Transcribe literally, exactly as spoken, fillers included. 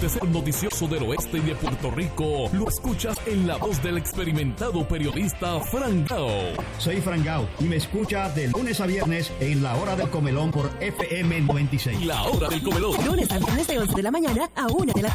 acontecer noticioso del oeste y de Puerto Rico lo escuchas en la voz del experimentado periodista Frangao. Soy Frangao y me escucha de lunes a viernes en La Hora del Comelón por F M noventa y seis. La Hora del Comelón. Lunes a viernes de once de la mañana a una de la tarde.